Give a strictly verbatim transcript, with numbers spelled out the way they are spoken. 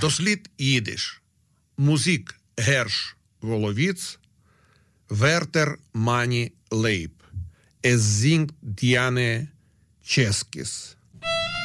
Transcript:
Дослід їдиш. Музик Герш Воловіц, Вертер Мані Лейб. Es singt Diane Cheskis.